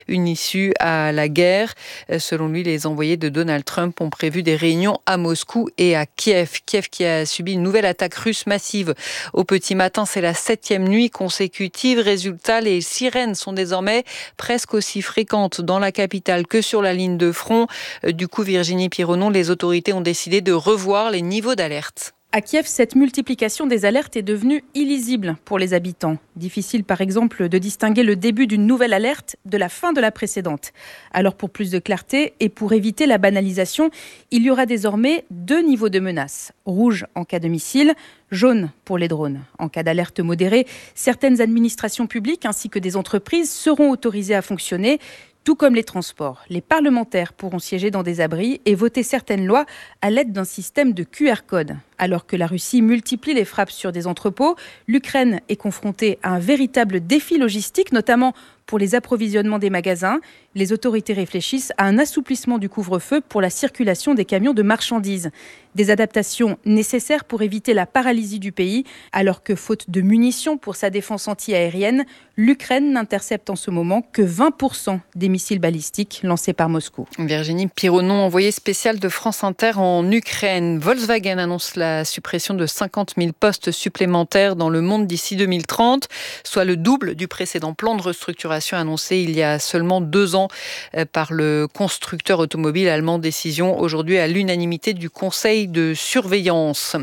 une issue à la guerre. Selon lui, les envoyés de Donald Trump ont prévu des réunions à Moscou et à Kiev. Kiev qui a subi une nouvelle attaque russe massive au petit matin. C'est la 7e nuit consécutive. Résultat, les sirènes sont désormais presque aussi fréquentes dans la capitale que sur la ligne de front. Du coup, Virginie Pironneau, les autorités ont décidé de revoir les niveaux d'alerte. À Kiev, cette multiplication des alertes est devenue illisible pour les habitants. Difficile par exemple de distinguer le début d'une nouvelle alerte de la fin de la précédente. Alors pour plus de clarté et pour éviter la banalisation, il y aura désormais 2 niveaux de menace. Rouge en cas de missile, jaune pour les drones. En cas d'alerte modérée, certaines administrations publiques ainsi que des entreprises seront autorisées à fonctionner. Tout comme les transports, les parlementaires pourront siéger dans des abris et voter certaines lois à l'aide d'un système de QR code. Alors que la Russie multiplie les frappes sur des entrepôts, l'Ukraine est confrontée à un véritable défi logistique, notamment pour les approvisionnements des magasins. Les autorités réfléchissent à un assouplissement du couvre-feu pour la circulation des camions de marchandises. Des adaptations nécessaires pour éviter la paralysie du pays, alors que faute de munitions pour sa défense anti-aérienne, l'Ukraine n'intercepte en ce moment que 20% des missiles balistiques lancés par Moscou. Virginie Pironneau, envoyée spéciale de France Inter en Ukraine. Volkswagen annonce la suppression de 50 000 postes supplémentaires dans le monde d'ici 2030, soit le double du précédent plan de restructuration annoncé il y a seulement 2 ans par le constructeur automobile allemand. Décision aujourd'hui à l'unanimité du Conseil de surveillance.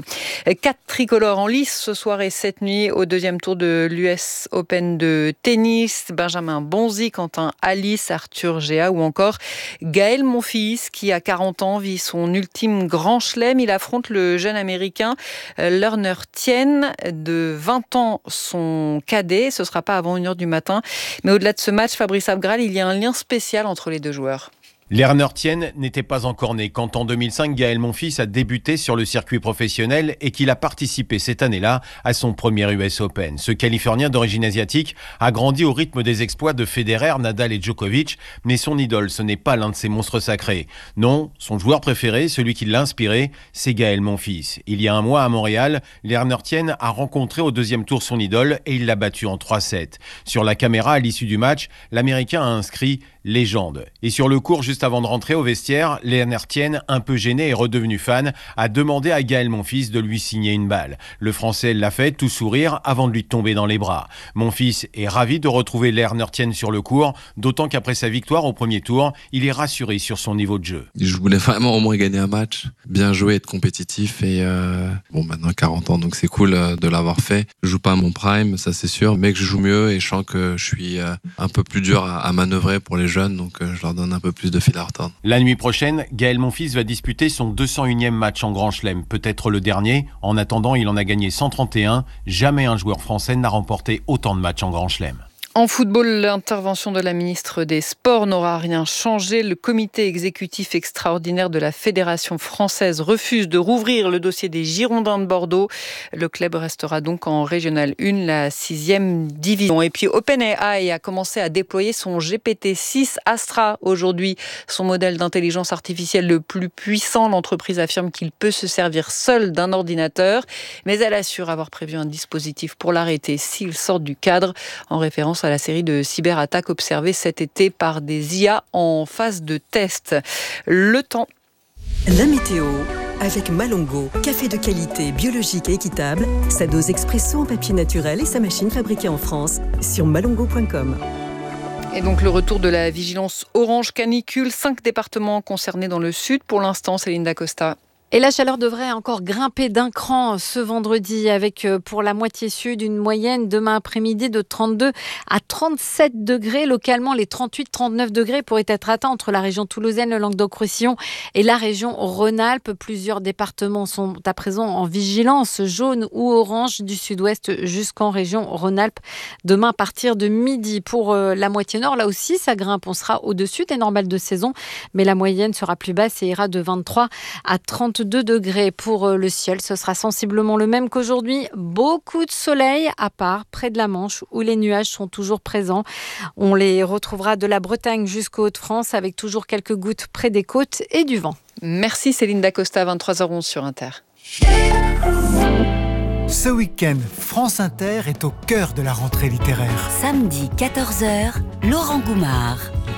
4 tricolores en lice ce soir et cette nuit au 2e tour de l'US Open de tennis. Benjamin Bonzi, Quentin Halys, Arthur Géa ou encore Gaël Monfils qui à 40 ans vit son ultime grand chelem. Il affronte le jeune américain Lerner Tien de 20 ans, son cadet. Ce ne sera pas avant 1h du matin. Mais au-delà de ce match, Fabrice Abgral, il y a un lien spécial entre les 2 joueurs. Lerner Tien n'était pas encore né quand en 2005, Gaël Monfils a débuté sur le circuit professionnel et qu'il a participé cette année-là à son premier US Open. Ce Californien d'origine asiatique a grandi au rythme des exploits de Federer, Nadal et Djokovic, mais son idole, ce n'est pas l'un de ces monstres sacrés. Non, son joueur préféré, celui qui l'a inspiré, c'est Gaël Monfils. Il y a un mois à Montréal, Lerner Tien a rencontré au 2e tour son idole et il l'a battu en 3-7. Sur la caméra, à l'issue du match, l'Américain a inscrit « Légende ». Et sur le court, juste avant de rentrer au vestiaire, Lerner Tien, un peu gêné et redevenu fan, a demandé à Gaël Monfils de lui signer une balle. Le Français l'a fait, tout sourire, avant de lui tomber dans les bras. Monfils est ravi de retrouver Lerner Tien sur le court, d'autant qu'après sa victoire au premier tour, il est rassuré sur son niveau de jeu. Je voulais vraiment au moins gagner un match, bien jouer, être compétitif et maintenant 40 ans, donc c'est cool de l'avoir fait. Je joue pas à mon prime, ça c'est sûr, mais que je joue mieux et je sens que je suis un peu plus dur à manœuvrer pour les jeunes, donc je leur donne un peu plus de fil à retordre. La nuit prochaine, Gaël Monfils va disputer son 201e match en Grand Chelem, peut-être le dernier. En attendant, il en a gagné 131. Jamais un joueur français n'a remporté autant de matchs en Grand Chelem. En football, l'intervention de la ministre des Sports n'aura rien changé. Le comité exécutif extraordinaire de la Fédération française refuse de rouvrir le dossier des Girondins de Bordeaux. Le club restera donc en Régional 1, la 6e division. Et puis OpenAI a commencé à déployer son GPT-6 Astra aujourd'hui. Son modèle d'intelligence artificielle le plus puissant. L'entreprise affirme qu'il peut se servir seul d'un ordinateur. Mais elle assure avoir prévu un dispositif pour l'arrêter s'il sort du cadre, en référence à la série de cyberattaques observées cet été par des IA en phase de test. Le temps. La météo avec Malongo, café de qualité, biologique et équitable, sa dose expresso en papier naturel et sa machine fabriquée en France sur malongo.com. Et donc le retour de la vigilance orange canicule, 5 départements concernés dans le sud. Pour l'instant, Céline Dacosta. Et la chaleur devrait encore grimper d'un cran ce vendredi avec pour la moitié sud une moyenne demain après-midi de 32 à 37 degrés. Localement, les 38-39 degrés pourraient être atteints entre la région toulousaine, le Languedoc-Roussillon et la région Rhône-Alpes. Plusieurs départements sont à présent en vigilance jaune ou orange du sud-ouest jusqu'en région Rhône-Alpes. Demain à partir de midi pour la moitié nord, là aussi ça grimpe. On sera au-dessus des normales de saison, mais la moyenne sera plus basse et ira de 23 à 32 degrés pour le ciel. Ce sera sensiblement le même qu'aujourd'hui. Beaucoup de soleil, à part près de la Manche où les nuages sont toujours présents. On les retrouvera de la Bretagne jusqu'aux Hauts-de-France avec toujours quelques gouttes près des côtes et du vent. Merci Céline Dacosta, 23h11 sur Inter. Ce week-end, France Inter est au cœur de la rentrée littéraire. Samedi 14h, Laurent Goumard.